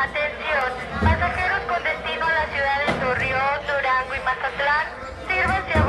Atención, pasajeros con destino a la ciudad de Torreón, Durango y Mazatlán, sírvanse